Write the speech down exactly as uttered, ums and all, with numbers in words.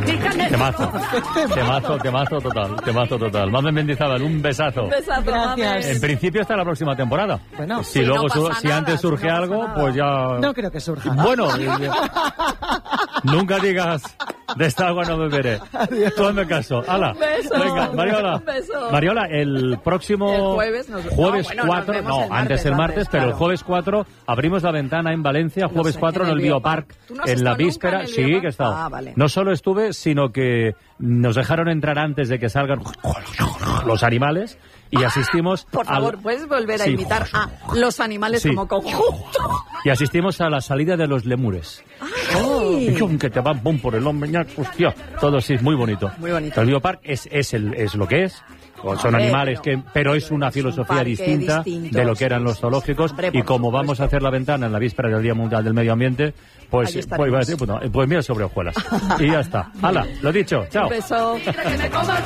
Temazo, temazo, temazo total, temazo total. Mamen Mendizábal, un besazo. Un besazo, Gracias. En principio hasta la próxima temporada. Bueno, si sí, luego no su- pasa si nada, antes si surge no pasa algo, nada. pues ya. no creo que surja. Bueno, nunca digas de esta agua no beberé. Tú hazme caso. Hala. Un beso. Venga, Mariola. Un beso. Mariola, el próximo El jueves nos- jueves no, bueno, nos cuatro, vemos no, el martes, antes el martes, antes, pero el claro. jueves cuatro abrimos la ventana en Valencia, jueves sé, cuatro en el Biopark, ¿Tú no has en la estado nunca víspera. en el Sí, Biopark? que he estado. Ah, vale. No solo estuve, sino que nos dejaron entrar antes de que salgan los animales y asistimos Por favor, al- ¿puedes volver a Sí. imitar a los animales Sí. como conjunto? y asistimos a la salida de los lemures. ¡Ay! Y chum, que te van pum por el hombro, ñac, hostia, todo sí, muy bonito. Muy bonito. El Biopark es, es, el, es lo que es. Son Hombre, animales pero- que, pero es una es un filosofía parque distinta distinto, de lo que sí, eran los sí, zoológicos. hombre, Y por como vamos supuesto. a hacer la ventana en la víspera del Día Mundial del Medio Ambiente, pues, Allí pues, iba a estaremos. decir, pues, no, pues mira sobre hojuelas. Y ya está. Hala, lo dicho, chao. Un beso.